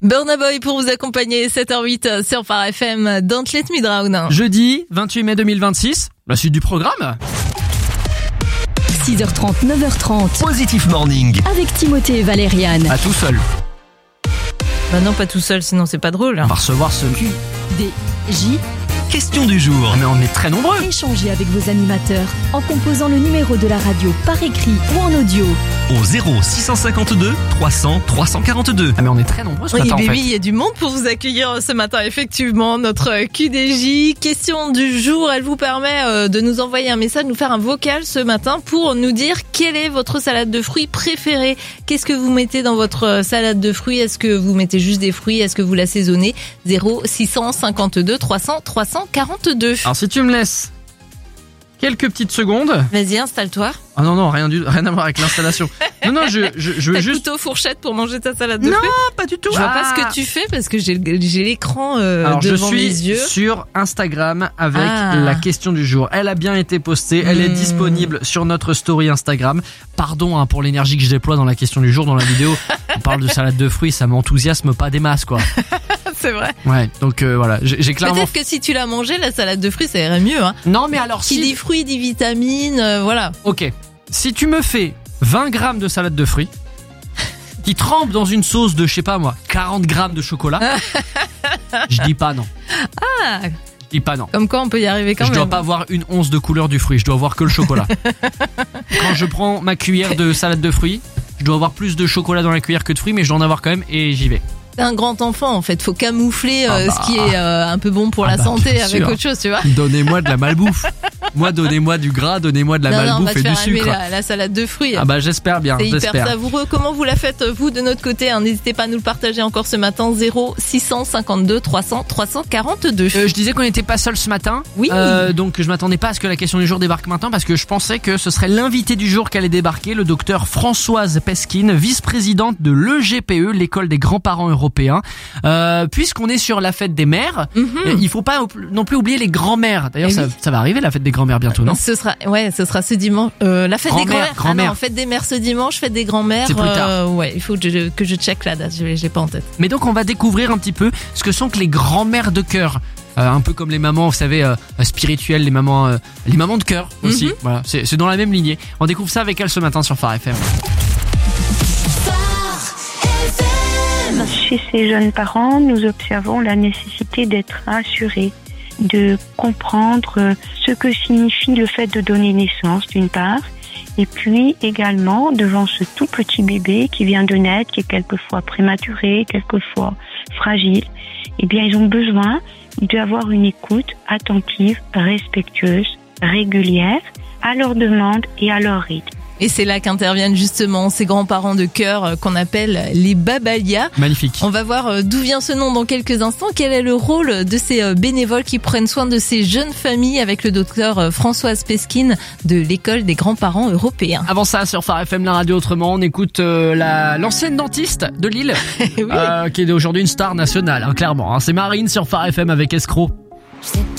Burna Boy pour vous accompagner 7h08 sur Phare FM. Don't let me drown. Jeudi 28 mai 2026, la suite du programme. 6h30, 9h30. Positif Morning. Avec Timothée et Valériane. À tout seul. Bah non, pas tout seul, sinon c'est pas drôle. On va recevoir ce QDJ. Question du jour. Mais on est très nombreux. Échangez avec vos animateurs en composant le numéro de la radio par écrit ou en audio. Au 0652 300 342. Ah mais on est très nombreux ce Oui, matin en fait. il y a du monde pour vous accueillir ce matin, effectivement. Notre QDJ, question du jour, elle vous permet de nous envoyer un message, nous faire un vocal ce matin pour nous dire quelle est votre salade de fruits préférée. Qu'est-ce que vous mettez dans votre salade de fruits? Est-ce que vous mettez juste des fruits? Est-ce que vous l'assaisonnez? 0652 300 342. Alors si tu me laisses quelques petites secondes. Vas-y, installe-toi. Ah non, rien à voir avec l'installation. Non, je veux T'as juste... couteau fourchette pour manger ta salade de Non, fruits? pas du tout. Je vois pas ce que tu fais parce que j'ai l'écran Alors devant je mes suis yeux. sur Instagram avec Ah. la question du jour. Elle a bien été postée, elle est disponible sur notre story Instagram. Pardon pour l'énergie que je déploie dans la question du jour, dans la vidéo. On parle de salade de fruits, ça m'enthousiasme pas des masses quoi. C'est vrai. Ouais, donc voilà, j'ai clairement... Peut-être que si tu l'as mangé, la salade de fruits, ça irait mieux. Hein. Non mais alors Qui si... dit fruits, dit vitamines, voilà. Ok, si tu me fais 20 grammes de salade de fruits qui trempe dans une sauce de, je sais pas moi, 40 grammes de chocolat, je dis pas non. Ah, Je dis pas non. comme quoi on peut y arriver quand Je même. dois pas voir une once de couleur du fruit, je dois voir que le chocolat. Quand je prends ma cuillère de salade de fruits, je dois avoir plus de chocolat dans la cuillère que de fruits, mais je dois en avoir quand même et j'y vais. T'es un grand enfant en fait, faut camoufler Ah bah. ce qui est un peu bon pour la santé bien avec sûr. autre chose, tu vois. Donnez-moi de la malbouffe. Moi, donnez-moi du gras, donnez-moi de la Non, on va malbouffe te et du faire aimer sucre. la salade de fruits. Ah bah j'espère bien, C'est hyper j'espère. savoureux. Comment vous la faites vous de notre côté, hein? N'hésitez pas à nous le partager encore ce matin. 0652 300 342. Je disais qu'on n'était pas seul ce matin. Oui. Donc je m'attendais pas à ce que la question du jour débarque maintenant parce que je pensais que ce serait l'invité du jour qui allait débarquer, le docteur Françoise Pesquine, vice-présidente de l'EGPE, l'école des grands-parents européens. Puisqu'on est sur la fête des mères, il faut pas non plus oublier les grands-mères. D'ailleurs Eh ça, oui. ça va arriver la fête des grands-mères bientôt, non? Ce sera ce dimanche. La fête des Grand-mère, grands-mères. grand-mère. Ah non, fête des mères ce dimanche, fête des grands-mères. C'est plus tard. Ouais, il faut que je check la date. Je l'ai pas en tête. Mais donc on va découvrir un petit peu ce que sont que les grands-mères de cœur. Un peu comme les mamans, vous savez, spirituelles, les mamans de cœur aussi. Voilà, c'est dans la même lignée. On découvre ça avec elle ce matin sur Phare FM. Chez ces jeunes parents, nous observons la nécessité d'être rassurés, de comprendre ce que signifie le fait de donner naissance d'une part, et puis également devant ce tout petit bébé qui vient de naître, qui est quelquefois prématuré, quelquefois fragile, eh bien ils ont besoin d'avoir une écoute attentive, respectueuse, régulière, à leur demande et à leur rythme. Et c'est là qu'interviennent justement ces grands-parents de cœur qu'on appelle les babalias. Magnifique. On va voir d'où vient ce nom dans quelques instants. Quel est le rôle de ces bénévoles qui prennent soin de ces jeunes familles avec le docteur Françoise Pesquine de l'école des grands-parents européens. Avant ça, sur Phare FM, la radio autrement, on écoute l'ancienne dentiste de Lille, Oui. qui est aujourd'hui une star nationale, hein, clairement. Hein. C'est Marine sur Phare FM avec Escroc.